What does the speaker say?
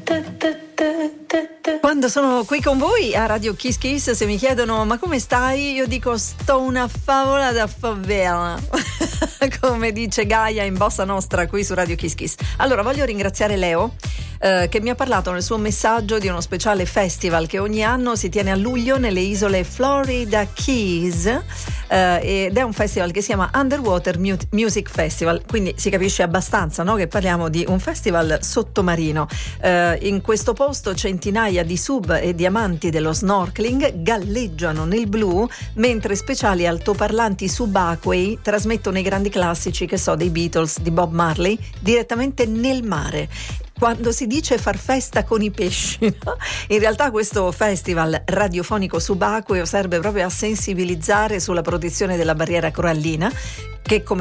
Quando sono qui con voi a Radio Kiss Kiss, se mi chiedono ma come stai, io dico sto una favola da favela come dice Gaia in Bossa Nostra qui su Radio Kiss Kiss. Allora voglio ringraziare Leo che mi ha parlato nel suo messaggio di uno speciale festival che ogni anno si tiene a luglio nelle isole Florida Keys ed è un festival che si chiama Underwater Music Festival, quindi si capisce abbastanza, no? Che parliamo di un festival sottomarino. In questo posto centinaia di sub e di amanti dello snorkeling galleggiano nel blu mentre speciali altoparlanti subacquei trasmettono i grandi classici, che so, dei Beatles, di Bob Marley, direttamente nel mare. Quando si dice far festa con i pesci, no? In realtà questo festival radiofonico subacqueo serve proprio a sensibilizzare sulla protezione della barriera corallina, che come